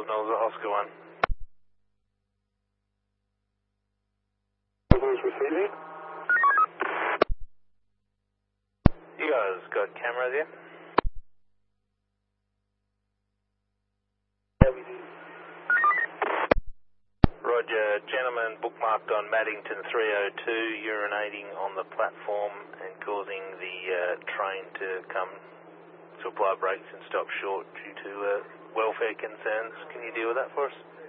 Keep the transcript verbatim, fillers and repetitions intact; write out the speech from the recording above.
twelve Nova Oscar one. Who's receiving? You guys got cameras here? Yeah, we do. Roger, gentleman bookmarked on Maddington three oh two, urinating on the platform and causing the uh, train to come to apply brakes and stop short due to uh, welfare concerns. Can you deal with that for us?